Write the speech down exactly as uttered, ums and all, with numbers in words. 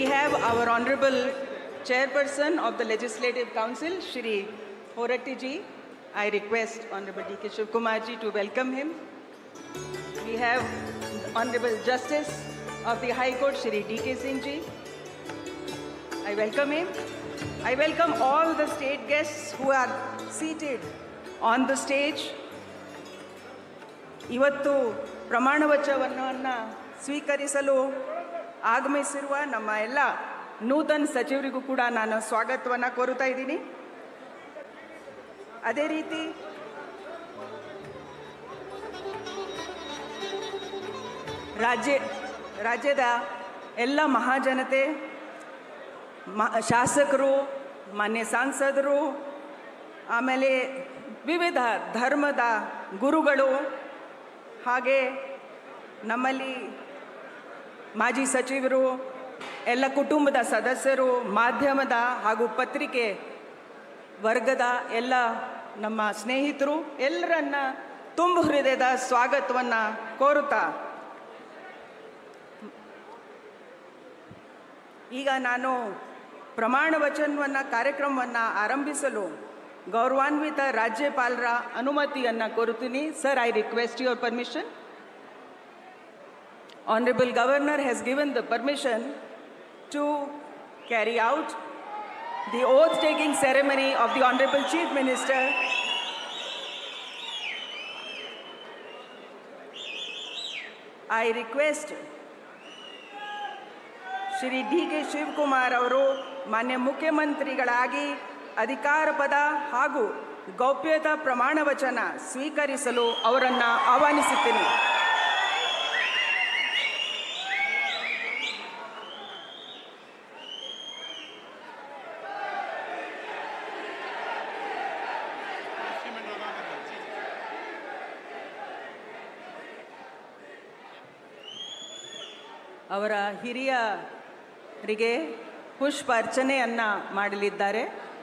have our Honorable Chairperson of the Legislative Council, Shri Horatti Ji. I request Honorable D K Shivkumar Ji to welcome him. We have Honorable Justice of the High Court, Shri D K Singh Ji. I welcome him. I welcome all the state guests who are seated on the stage. ಇವತ್ತು ಪ್ರಮಾಣ ವಚನವನ್ನು ಸ್ವೀಕರಿಸಲು ಆಗಮಿಸಿರುವ ನಮ್ಮ ಎಲ್ಲ ನೂತನ ಸಚಿವರಿಗೂ ಕೂಡ ನಾನು ಸ್ವಾಗತವನ್ನು ಕೋರುತ್ತಾ ಇದ್ದೀನಿ. ಅದೇ ರೀತಿ ರಾಜ್ಯ ರಾಜ್ಯದ ಎಲ್ಲ ಮಹಾಜನತೆ, ಶಾಸಕರು, ಮಾನ್ಯ ಸಂಸದರು, ಆಮೇಲೆ ವಿವಿಧ ಧರ್ಮದ ಗುರುಗಳು, ಹಾಗೆ ನಮ್ಮಲ್ಲಿ ಮಾಜಿ ಸಚಿವರು, ಎಲ್ಲ ಕುಟುಂಬದ ಸದಸ್ಯರು, ಮಾಧ್ಯಮದ ಹಾಗೂ ಪತ್ರಿಕೆ ವರ್ಗದ ಎಲ್ಲ ನಮ್ಮ ಸ್ನೇಹಿತರು ಎಲ್ಲರನ್ನ ತುಂಬ ಹೃದಯದ ಸ್ವಾಗತವನ್ನು ಕೋರುತ್ತಾ ಈಗ ನಾನು ಪ್ರಮಾಣ ವಚನವನ್ನು ಕಾರ್ಯಕ್ರಮವನ್ನು ಆರಂಭಿಸಲು ಗೌರವಾನ್ವಿತ ರಾಜ್ಯಪಾಲರ ಅನುಮತಿಯನ್ನು ಕೋರುತ್ತೀನಿ. Sir, I request your permission. Honorable Governor has given the permission to carry out the oath-taking ceremony of the Honorable Chief Minister. I request Shri D K Shivkumar ಅವರು ಮಾನ್ಯ ಮುಖ್ಯಮಂತ್ರಿಗಳಾಗಿ ಅಧಿಕಾರ ಪದ ಹಾಗೂ ಗೌಪ್ಯತಾ ಪ್ರಮಾಣ ವಚನ ಸ್ವೀಕರಿಸಲು ಅವರನ್ನು ಆಹ್ವಾನಿಸುತ್ತೇನೆ. ಅವರ ಹಿರಿಯರಿಗೆ ಪುಷ್ಪ ಅರ್ಚನೆಯನ್ನು ಮಾಡಲಿದ್ದಾರೆ.